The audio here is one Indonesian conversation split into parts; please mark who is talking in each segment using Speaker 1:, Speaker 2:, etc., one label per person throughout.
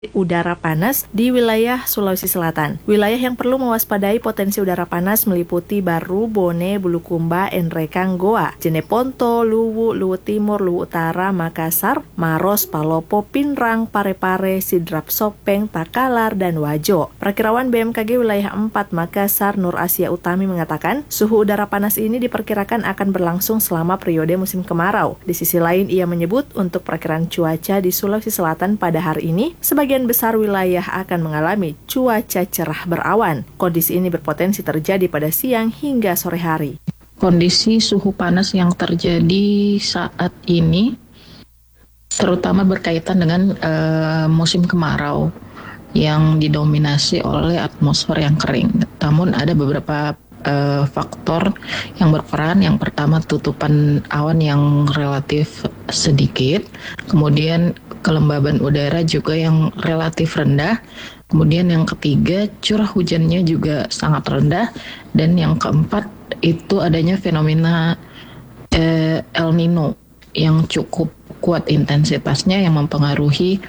Speaker 1: udara panas di wilayah Sulawesi Selatan. Wilayah yang perlu mewaspadai potensi udara panas meliputi Baru, Bone, Bulukumba, Enrekang, Goa, Jeneponto, Luwu, Luwu Timur, Luwu Utara, Makassar, Maros, Palopo, Pinrang, Parepare, Sidrap Sopeng, Takalar, dan Wajo. Perakirawan BMKG wilayah 4 Makassar, Nur Asia Utami mengatakan, suhu udara panas ini diperkirakan akan berlangsung selama periode musim kemarau. Di sisi lain, ia menyebut untuk perakiraan cuaca di Sulawesi Selatan pada hari ini, sebagian besar wilayah akan mengalami cuaca cerah berawan. Kondisi ini berpotensi terjadi pada siang hingga sore hari.
Speaker 2: Kondisi suhu panas yang terjadi saat ini terutama berkaitan dengan musim kemarau yang didominasi oleh atmosfer yang kering. Namun ada beberapa faktor yang berperan. Yang pertama, tutupan awan yang relatif sedikit, kemudian kelembaban udara juga yang relatif rendah, kemudian yang ketiga, curah hujannya juga sangat rendah, dan yang keempat itu adanya fenomena El Nino yang cukup kuat intensitasnya yang mempengaruhi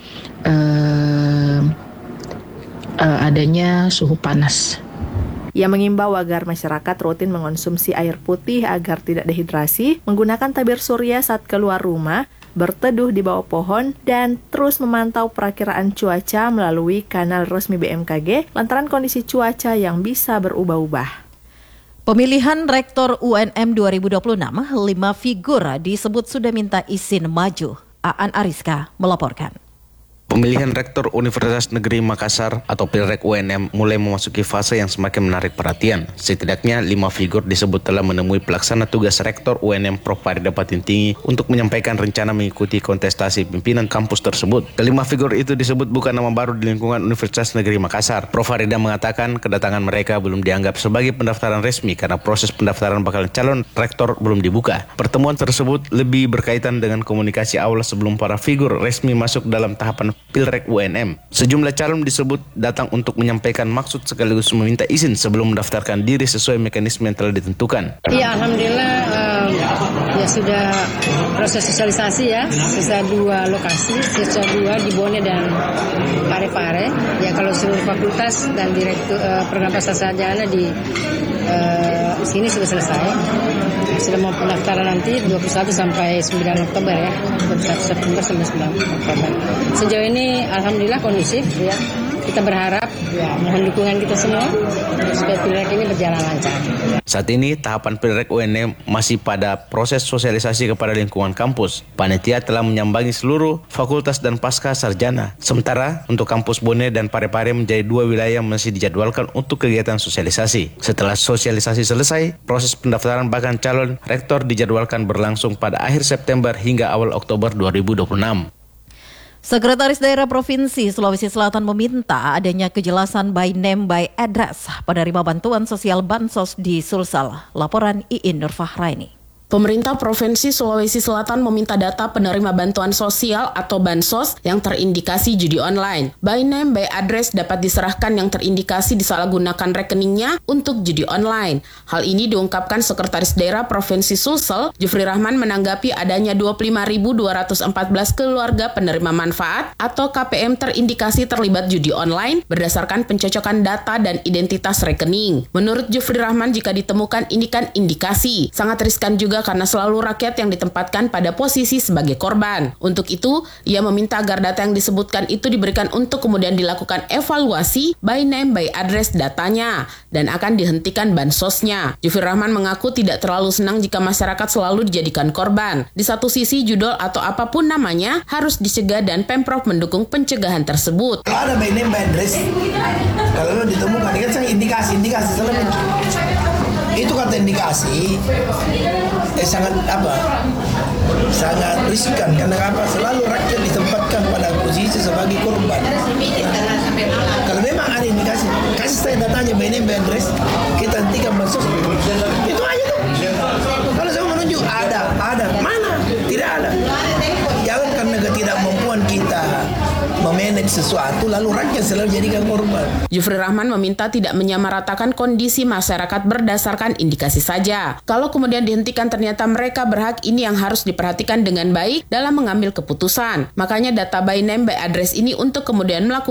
Speaker 2: adanya suhu panas.
Speaker 1: Ia mengimbau agar masyarakat rutin mengonsumsi air putih agar tidak dehidrasi, menggunakan tabir surya saat keluar rumah, berteduh di bawah pohon, dan terus memantau perakiraan cuaca melalui kanal resmi BMKG lantaran kondisi cuaca yang bisa berubah-ubah.
Speaker 3: Pemilihan Rektor UNM 2026, 5 figur disebut sudah minta izin maju. Aan Ariska melaporkan.
Speaker 4: Pemilihan Rektor Universitas Negeri Makassar atau Pilrek UNM mulai memasuki fase yang semakin menarik perhatian. Setidaknya 5 figur disebut telah menemui pelaksana tugas Rektor UNM Prof. Farida Batintinggi untuk menyampaikan rencana mengikuti kontestasi pimpinan kampus tersebut. Kelima figur itu disebut bukan nama baru di lingkungan Universitas Negeri Makassar. Prof. Farida mengatakan kedatangan mereka belum dianggap sebagai pendaftaran resmi karena proses pendaftaran bakal calon rektor belum dibuka. Pertemuan tersebut lebih berkaitan dengan komunikasi awal sebelum para figur resmi masuk dalam tahapan Pilrek UNM. Sejumlah calon disebut datang untuk menyampaikan maksud sekaligus meminta izin sebelum mendaftarkan diri sesuai mekanisme yang telah ditentukan.
Speaker 5: Ya, alhamdulillah ya sudah proses sosialisasi ya, sisa 2 lokasi, sisa 2 di Bone dan Parepare. Ya kalau seluruh fakultas dan direktur program sarjana di sini sudah selesai. Sudah mau pendaftaran nanti 21 sampai 9 Oktober ya. 21 September sampai 9 Oktober. Sejauh ini alhamdulillah kondusif ya. Kita berharap ya mohon dukungan kita semua supaya Pilrek ini berjalan lancar.
Speaker 4: Saat ini tahapan Pilrek UNM masih pada proses sosialisasi kepada lingkungan kampus. Panitia telah menyambangi seluruh fakultas dan pasca sarjana. Sementara untuk kampus Bone dan Parepare menjadi 2 wilayah yang masih dijadwalkan untuk kegiatan sosialisasi. Setelah sosialisasi selesai, proses pendaftaran bakal calon rektor dijadwalkan berlangsung pada akhir September hingga awal Oktober 2026.
Speaker 3: Sekretaris Daerah Provinsi Sulawesi Selatan meminta adanya kejelasan by name by address penerima bantuan sosial Bansos di Sulsel. Laporan Iin Nurfahraini.
Speaker 6: Pemerintah Provinsi Sulawesi Selatan meminta data penerima bantuan sosial atau Bansos yang terindikasi judi online. By name, by address dapat diserahkan yang terindikasi disalahgunakan rekeningnya untuk judi online. Hal ini diungkapkan Sekretaris Daerah Provinsi Sulsel, Jufri Rahman, menanggapi adanya 25.214 keluarga penerima manfaat atau KPM terindikasi terlibat judi online berdasarkan pencocokan data dan identitas rekening. Menurut Jufri Rahman, jika ditemukan ini kan indikasi, sangat riskan juga karena selalu rakyat yang ditempatkan pada posisi sebagai korban. Untuk itu, ia meminta agar data yang disebutkan itu diberikan untuk kemudian dilakukan evaluasi by name by address datanya dan akan dihentikan bansosnya. Jufri Rahman mengaku tidak terlalu senang jika masyarakat selalu dijadikan korban. Di satu sisi, judol atau apapun namanya harus dicegah dan Pemprov mendukung pencegahan tersebut.
Speaker 7: Kalau ada by name by address, kalau ditemukan ini kan indikasi selalu itu kata indikasi sangat riskan karena selalu rakyat ditempatkan pada posisi sebagai korban. Kalau memang ada indikasi, kasih saya datanya by name by address, kita hentikan bansos. Itu aja tuh. Kalau saya menunjuk ada mana? Tidak ada. Jangan karena ketidakmampuan kita memanage sesuatu lalu rakyat selalu jadikan korban.
Speaker 6: Jufri Rahman meminta tidak menyamaratakan kondisi masyarakat berdasarkan indikasi saja. Kalau kemudian dihentikan ternyata mereka berhak, ini yang harus diperhatikan dengan baik dalam mengambil keputusan. Makanya data by name by address ini untuk kemudian melakukan